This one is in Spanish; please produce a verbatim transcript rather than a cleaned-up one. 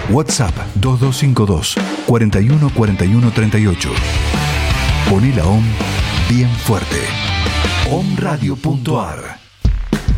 WhatsApp dos dos cinco dos, cuarenta y uno, cuarenta y uno, treinta y ocho. Poné la O M bien fuerte. om radio punto a r